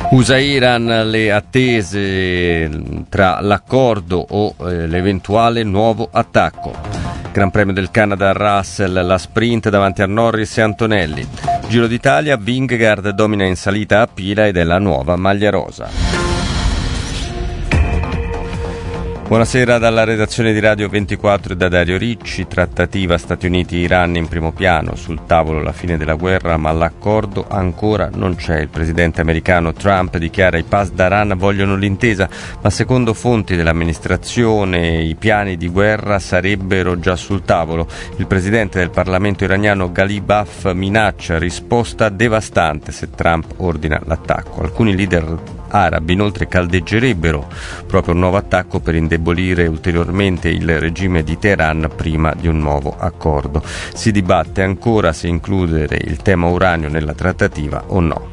USA-Iran, le attese tra l'accordo o l'eventuale nuovo attacco. Gran Premio del Canada a Russell, la sprint davanti a Norris e Antonelli. Giro d'Italia, Vingegaard domina in salita a Pila ed è la nuova maglia rosa. Buonasera dalla redazione di Radio 24 e da Dario Ricci. Trattativa Stati Uniti-Iran in primo piano, sul tavolo la fine della guerra, ma l'accordo ancora non c'è. Il presidente americano Trump dichiara i Pasdaran vogliono l'intesa, ma secondo fonti dell'amministrazione i piani di guerra sarebbero già sul tavolo. Il presidente del Parlamento iraniano Ghalibaf minaccia risposta devastante se Trump ordina l'attacco. Alcuni leader arabi inoltre caldeggerebbero proprio un nuovo attacco per indebolire ulteriormente il regime di Teheran prima di un nuovo accordo. Si dibatte ancora se includere il tema uranio nella trattativa o no.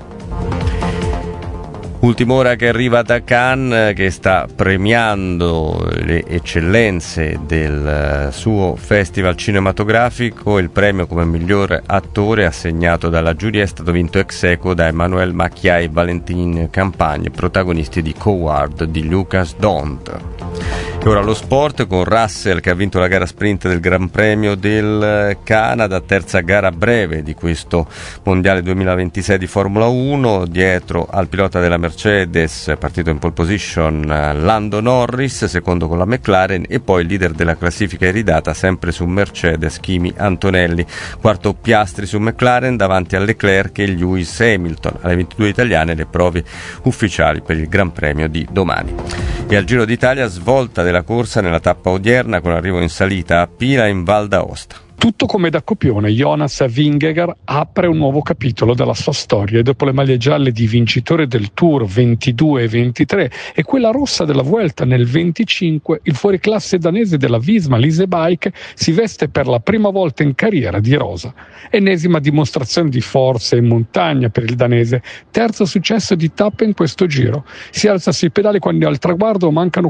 Ultima ora che arriva da Cannes, che sta premiando le eccellenze del suo festival cinematografico. Il premio come miglior attore assegnato dalla giuria è stato vinto ex aequo da Emmanuel Macchia e Valentin Campagne, protagonisti di Coward di Lucas Dont. E ora lo sport, con Russell che ha vinto la gara sprint del Gran Premio del Canada, terza gara breve di questo Mondiale 2026 di Formula 1, dietro al pilota della Mercedes, partito in pole position Lando Norris, secondo con la McLaren, e poi il leader della classifica iridata sempre su Mercedes, Kimi Antonelli, quarto Piastri su McLaren davanti a Leclerc e Lewis Hamilton. Alle 22 italiane le prove ufficiali per il Gran Premio di domani. E al Giro d'Italia, svolta della corsa nella tappa odierna con arrivo in salita a Pila in Val d'Aosta. Tutto come da copione, Jonas Vingegaard apre un nuovo capitolo della sua storia e dopo le maglie gialle di vincitore del Tour 22 e 23 e quella rossa della Vuelta nel 25, il fuoriclasse danese della Visma Lease Bike si veste per la prima volta in carriera di rosa. Ennesima dimostrazione di forza in montagna per il danese, terzo successo di tappa in questo giro. Si alza sui pedali quando al traguardo mancano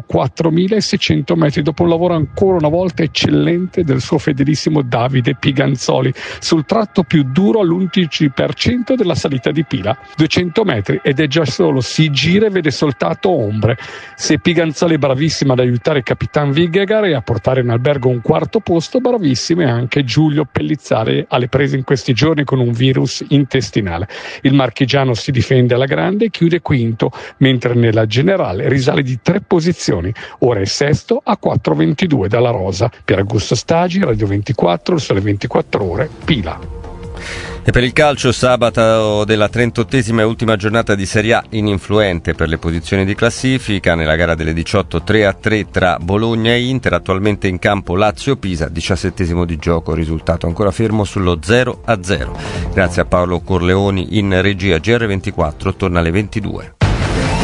4.600 metri dopo un lavoro ancora una volta eccellente del suo fedelissimo Davide Piganzoli sul tratto più duro all'11% della salita di Pila, 200 metri, ed è già solo, si gira e vede soltanto ombre. Se Piganzoli è bravissima ad aiutare il Capitan Vingegaard e a portare in albergo un quarto posto, bravissimo è anche Giulio Pellizzari alle prese in questi giorni con un virus intestinale. Il marchigiano si difende alla grande e chiude quinto, mentre nella generale risale di 3 posizioni, ora è sesto a 4:22 dalla rosa. Pier Augusto Stagi, Radio 24, il Sole 24 Ore, Pila. E per il calcio, sabato della 38esima e ultima giornata di Serie A, ininfluente per le posizioni di classifica. Nella gara delle 18, 3-3 tra Bologna e Inter, attualmente in campo Lazio-Pisa, 17esimo di gioco, risultato ancora fermo sullo 0-0. Grazie a Paolo Corleoni in regia. GR24 torna alle 22.